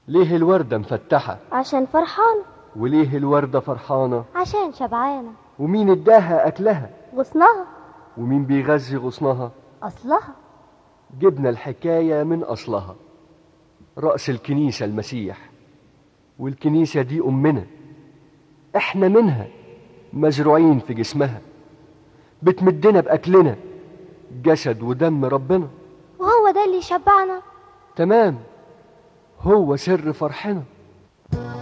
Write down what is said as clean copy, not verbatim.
ليه الوردة مفتحة؟ عشان فرحانة. وليه الوردة فرحانة؟ عشان شبعانة. ومين اداها أكلها؟ غصنها. ومين بيغذي غصنها؟ أصلها. جبنا الحكاية من أصلها. رأس الكنيسة المسيح، والكنيسة دي أمنا، احنا منها مزروعين في جسمها، بتمدنا بأكلنا، جسد ودم ربنا. وهو ده اللي يشبعنا. تمام، هو سر فرحنا.